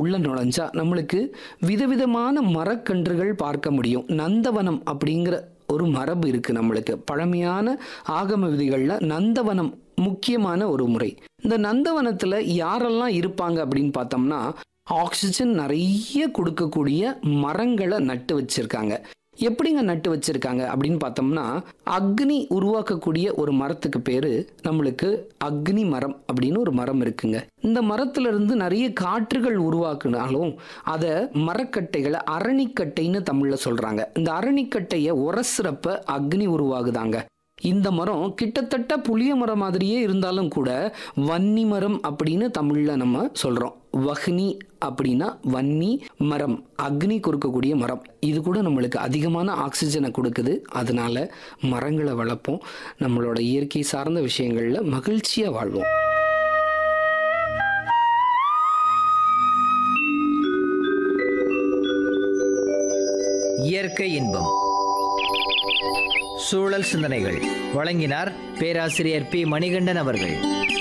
உள்ள நுழைஞ்சா நம்மளுக்கு விதவிதமான மரக்கன்றுகள் பார்க்க முடியும். நந்தவனம் அப்படிங்கிற ஒரு மரபு இருக்கு நம்மளுக்கு. பழமையான ஆகம விதிகள்ல நந்தவனம் முக்கியமான ஒரு முறை. இந்த நந்தவனத்துல யாரெல்லாம் இருப்பாங்க அப்படின்னு பார்த்தோம்னா, ஆக்சிஜன் நிறைய கொடுக்கக்கூடிய மரங்களை நட்டு வச்சிருக்காங்க. எப்படிங்க நட்டு வச்சிருக்காங்க அப்படின்னு பார்த்தோம்னா, அக்னி உருவாக்கக்கூடிய ஒரு மரத்துக்கு பேரு நம்மளுக்கு அக்னி மரம் அப்படின்னு ஒரு மரம் இருக்குங்க. இந்த மரத்துல இருந்து நிறைய காற்றுகள் உருவாக்குனாலும் அதை மரக்கட்டைகளை அரணிக்கட்டைன்னு தமிழ்ல சொல்றாங்க. இந்த அரணிக்கட்டைய உரசுறப்ப அக்னி உருவாகுதாங்க. இந்த மரம் கிட்டத்தட்ட புளிய மரம் மாதிரியே இருந்தாலும் கூட வன்னி மரம் அப்படின்னு தமிழ்ல நம்ம சொல்றோம். வஹ்னி அப்படின்னா வன்னி மரம், அக்னி கொடுக்கக்கூடிய மரம். இது கூட நம்மளுக்கு அதிகமான ஆக்சிஜனை கொடுக்குது. அதனால மரங்களை வளர்ப்போம். நம்மளோட இயற்கை சார்ந்த விஷயங்கள்ல மகிழ்ச்சியா வாழ்வோம். இயற்கை இன்பம், சூழல் சிந்தனைகள் வழங்கினார் பேராசிரியர் பி. மணிகண்டன் அவர்கள்.